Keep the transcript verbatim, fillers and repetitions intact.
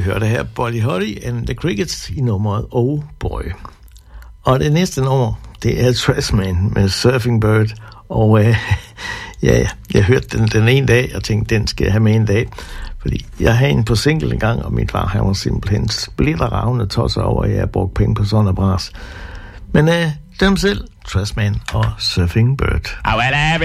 hørte her Buddy Holly and the Crickets i nummeret Oh Boy. Og det næste nummer, det er Trashman med Surfing Bird. Og øh, ja, jeg hørte den den ene dag, og tænkte, den skal jeg have med en dag. Fordi jeg havde en på single en gang, og min far, han var simpelthen splitteravne tosset over, at jeg har brugt penge på sådan en bras. Men øh, dem selv, Trashman og Surfing Bird. Oh, well,